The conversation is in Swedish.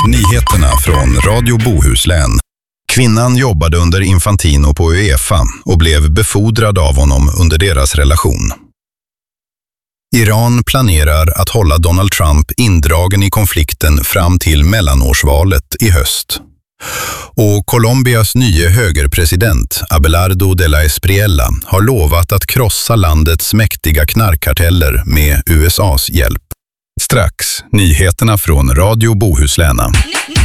Nyheterna från Radio Bohuslän. Kvinnan jobbade under Infantino på UEFA och blev befordrad av honom under deras relation. Iran planerar att hålla Donald Trump indragen i konflikten fram till mellanårsvalet i höst. Och Colombias nye högerpresident Abelardo de la Espriella har lovat att krossa landets mäktiga knarkkarteller med USAs hjälp. Strax, nyheterna från Radio Bohuslän.